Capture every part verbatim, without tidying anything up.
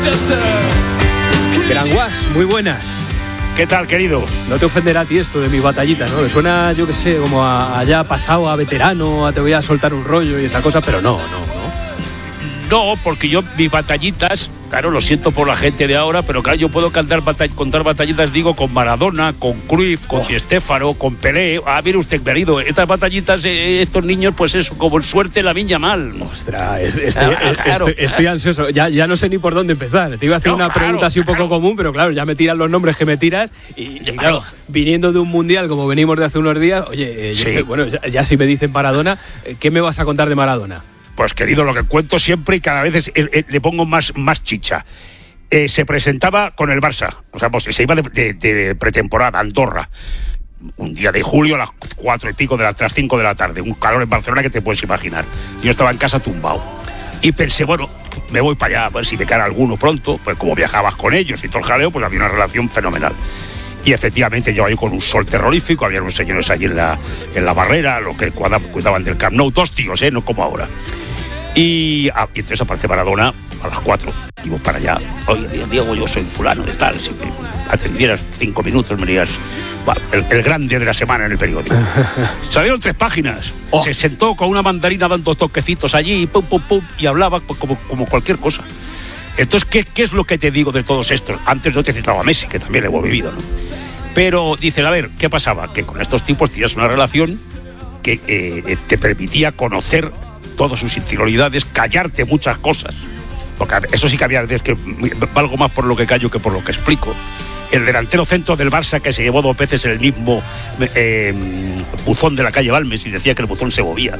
Gran Guas, muy buenas. ¿Qué tal, querido? No te ofenderá a ti esto de mi batallita, ¿no? Suena, yo qué sé, como a, a ya pasado, a veterano, a te voy a soltar un rollo y esa cosa, pero no, no, no. No, porque yo, mis batallitas, claro, lo siento por la gente de ahora, pero claro, yo puedo cantar batall- contar batallitas, digo, con Maradona, con Cruyff, con Di Stéfano, con Pelé. Ah, mire usted, querido, estas batallitas, eh, estos niños, pues eso, como suerte la viña mal. Ostras, estoy, estoy, ah, claro, estoy, estoy ansioso, ya, ya no sé ni por dónde empezar. Te iba a hacer no, una claro, pregunta así un poco claro. común, pero claro, ya me tiran los nombres que me tiras y, y claro, claro, viniendo de un mundial como venimos de hace unos días, oye, eh, sí. yo, bueno, ya, ya si me dicen Maradona, ¿qué me vas a contar de Maradona? Pues querido, lo que cuento siempre y cada vez es, es, es, le pongo más, más chicha. Eh, se presentaba con el Barça, o sea, pues, se iba de, de, de pretemporada a Andorra, un día de julio a las cuatro y pico de las las cinco de la tarde, un calor en Barcelona que te puedes imaginar. Yo estaba en casa tumbado y pensé, bueno, me voy para allá a ver si me cae alguno pronto, pues como viajabas con ellos y todo el jaleo, pues había una relación fenomenal. Y efectivamente yo ahí con un sol terrorífico, había unos señores allí en la, en la barrera, los que cuidaban del Camp Nou, dos tíos, ¿eh? No como ahora. Y, ah, y entonces aparece Maradona a las cuatro, y voy para allá. Oye, Diego, yo soy fulano de tal, si me atendieras cinco minutos me dirías, bueno, el, el grande de la semana en el periódico. Salieron tres páginas, oh. Se sentó con una mandarina dando toquecitos allí, pum, pum, pum, y hablaba pues, como, como cualquier cosa. Entonces, ¿qué, ¿qué es lo que te digo de todos estos? Antes no te citaba a Messi, que también lo hemos vivido, ¿no? Pero dice, a ver, ¿qué pasaba? Que con estos tipos tenías una relación que eh, te permitía conocer todas sus interioridades, callarte muchas cosas. Porque eso sí que había veces que valgo más por lo que callo que por lo que explico. El delantero centro del Barça que se llevó dos veces el mismo eh, buzón de la calle Balmes y decía que el buzón se movía.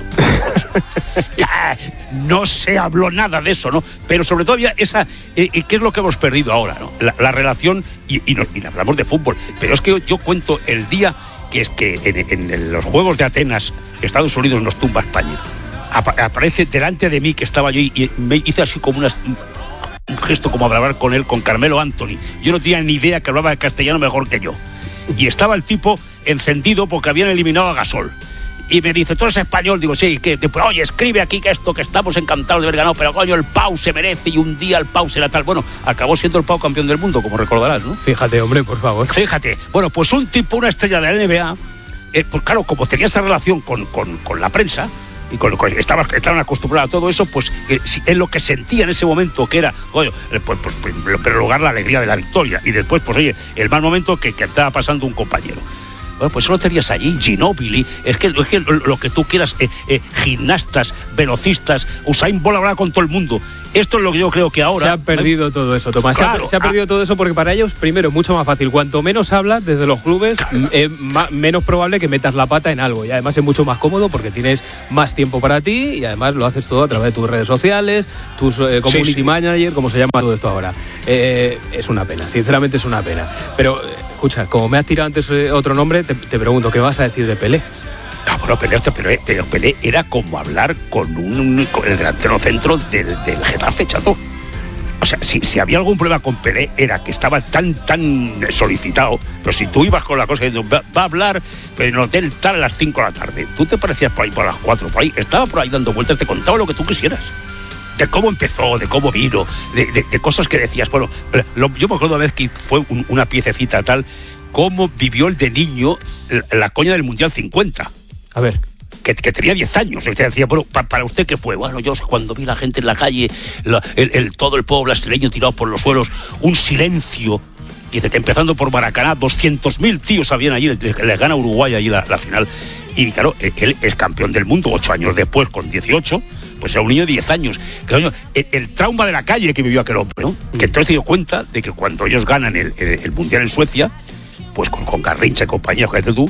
Ya, no se habló nada de eso, ¿no? Pero sobre todo había esa, eh, ¿qué es lo que hemos perdido ahora, ¿no? La, la relación, y, y, no, y hablamos de fútbol, pero es que yo, yo cuento el día que es que en, en los Juegos de Atenas, Estados Unidos nos tumba a España. Apa- aparece delante de mí que estaba yo y, y me hice así como unas... un gesto como hablar con él, con Carmelo Anthony. Yo no tenía ni idea que hablaba castellano mejor que yo. Y estaba el tipo encendido porque habían eliminado a Gasol. Y me dice, ¿tú eres español? Digo, sí, que pues, oye, escribe aquí que esto, que estamos encantados de haber ganado, pero coño, el Pau se merece y un día el Pau será tal. Bueno, acabó siendo el Pau campeón del mundo, como recordarás, ¿no? Fíjate, hombre, por favor. Fíjate. Bueno, pues un tipo, una estrella de la N B A, eh, pues claro, como tenía esa relación con, con, con la prensa, y con lo que estaban, estaban acostumbrados a todo eso, pues eh, si, en lo que sentía en ese momento que era, oye, pues, pues, pues en primer lugar la alegría de la victoria y después, pues oye, el mal momento que, que estaba pasando un compañero. Bueno, pues solo tenías allí Ginóbili, es que, es que lo que tú quieras, eh, eh, gimnastas, velocistas, Usain Bolt hablaba con todo el mundo. Esto es lo que yo creo que ahora... Se ha perdido ¿no? todo eso, Tomás. Claro, se ha, se ha perdido ah, todo eso porque para ellos, primero, es mucho más fácil. Cuanto menos hablas desde los clubes, claro. es ma- menos probable que metas la pata en algo. Y además es mucho más cómodo porque tienes más tiempo para ti y además lo haces todo a través de tus redes sociales, tus eh, community sí, sí. manager, como se llama todo esto ahora. Eh, es una pena, sinceramente es una pena. Pero, eh, escucha, como me has tirado antes eh, otro nombre, te, te pregunto, ¿qué vas a decir de Pelé? Ah, bueno, Pelé, pero, pero Pelé era como hablar con, un, con el delantero centro del, del Getafe, chato. O sea, si, si había algún problema con Pelé era que estaba tan, tan solicitado, pero si tú ibas con la cosa diciendo, va, va a hablar pero en el hotel tal a las cinco de la tarde, tú te parecías por ahí por las cuatro, por ahí, estaba por ahí dando vueltas, te contaba lo que tú quisieras. De cómo empezó, de cómo vino, de, de, de cosas que decías, bueno, lo, yo me acuerdo una vez que fue un, una piececita tal, cómo vivió el de niño la, la coña del Mundial cincuenta. A ver. Que, que tenía diez años, y usted decía, bueno, ¿para, para usted qué fue? Bueno, yo cuando vi la gente en la calle, la, el, el, todo el pueblo brasileño tirado por los suelos, un silencio, y dice que empezando por Maracaná, doscientos mil tíos habían allí, les, les gana Uruguay allí la, la final, y claro, él es campeón del mundo, ocho años después, con dieciocho, pues era un niño de diez años, que, coño, el, el trauma de la calle que vivió aquel hombre, ¿no? Que entonces se dio cuenta de que cuando ellos ganan el, el, el Mundial en Suecia, pues con, con Garrincha y compañía, fíjate tú,